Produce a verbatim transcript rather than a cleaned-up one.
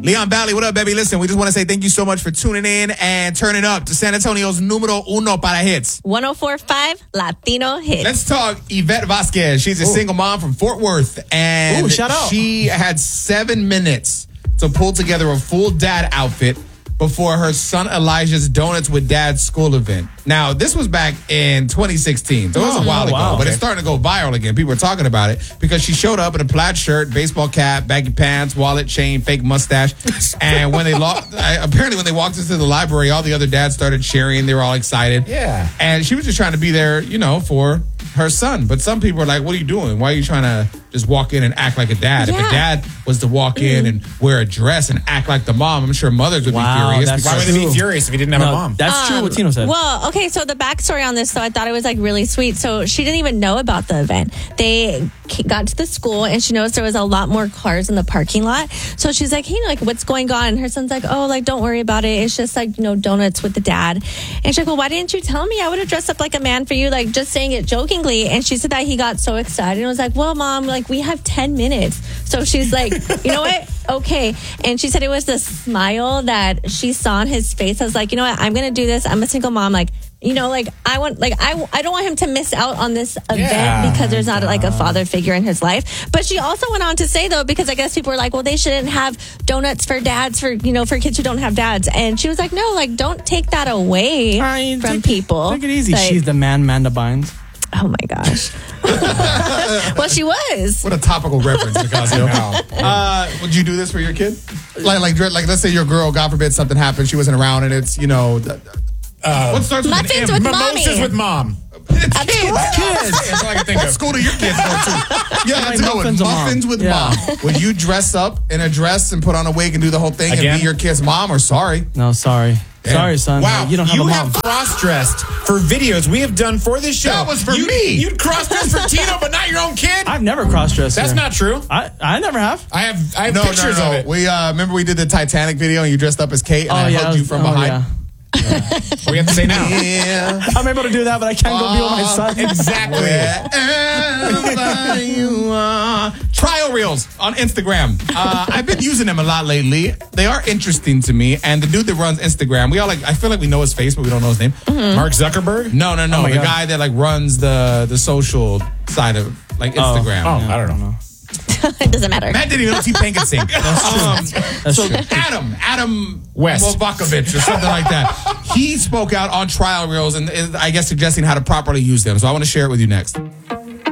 Leon Valley, what up, baby? Listen, we just want to say thank you so much for tuning in and turning up to San Antonio's numero uno para hits. one oh four point five Latino Hits. Let's talk Yvette Vasquez. She's a Ooh. single mom from Fort Worth, and Ooh, shout out. she had seven minutes to pull together a full dad outfit before her son Elijah's Donuts with Dad school event. Now, this was back in twenty sixteen, so it was a while oh, ago, wow, but okay. it's starting to go viral again. People are talking about it because she showed up in a plaid shirt, baseball cap, baggy pants, wallet, chain, fake mustache, and when they lo- apparently when they walked into the library, all the other dads started cheering. They were all excited. Yeah. And she was just trying to be there, you know, for her son. But some people are like, what are you doing? Why are you trying to just walk in and act like a dad? Yeah. If a dad was to walk in and wear a dress and act like the mom, I'm sure mothers would Wow, be furious. that's Why would they be furious if he didn't have No, a mom? That's true Um, what Tino said. Well, okay, so the backstory on this, so I thought it was like really sweet. So she didn't even know about the event. They got to the school and she noticed there was a lot more cars in the parking lot. So she's like, hey, like, what's going on? And her son's like, oh, like, don't worry about it. It's just like, you know, donuts with the dad. And she's like, well, why didn't you tell me? I would have dressed up like a man for you, like just saying it jokingly. And she said that he got so excited and was like, well, mom, like, we have ten minutes. So she's like, you know what? Okay. And she said it was the smile that she saw on his face. I was like, you know what? I'm going to do this. I'm a single mom. Like, you know, like I want, like I, I don't want him to miss out on this event Yeah. because there's not like a father figure in his life. But she also went on to say though, because I guess people were like, well, they shouldn't have donuts for dads for, you know, for kids who don't have dads. And she was like, no, like don't take that away I, from take, people. Take it easy. Like, She's the man Manda Bynes. oh my gosh. Well, she was. What a topical reference, Nicasio. uh, would you do this for your kid? Like, like, like, let's say your girl, God forbid, something happened, she wasn't around, and it's, you know, uh, what starts with Muffins an M? with Mimosas mommy. with mom. It's At kids. school? Kids. That's all I can think What of. school do your kids go to? Yeah, that's a good one. muffins with mom. Muffins with Yeah. mom. Would you dress up in a dress and put on a wig and do the whole thing Again? and be your kid's mom, or sorry? No, sorry. Damn. Sorry, son. Wow, You don't have a mom. cross-dressed for videos we have done for this show. That was for you, me. You'd cross-dress for Tino, but not your own kid? I've never cross-dressed That's her. not true. I, I never have. I have I have No, no, pictures no. of it. We uh, remember we did the Titanic video and you dressed up as Kate and Oh, I yeah. hugged I you was- from oh, behind. yeah. What do we have to say now? Yeah. I'm able to do that, but I can't go be with my son. Exactly. Wherever you are. Trial reels on Instagram. Uh, I've been using them a lot lately. They are interesting to me. And the dude that runs Instagram, we all like. I feel like we know his face, but we don't know his name. Mark Zuckerberg? No, no, no. Oh my the God. guy that like runs the the social side of like Instagram. Oh, I don't know. It doesn't matter. Matt didn't even know T-Pain could sing. Um, That's so true. Adam, Adam West. Wovakovich or something like that. He spoke out on trial reels and is, I guess suggesting how to properly use them. So I want to share it with you next.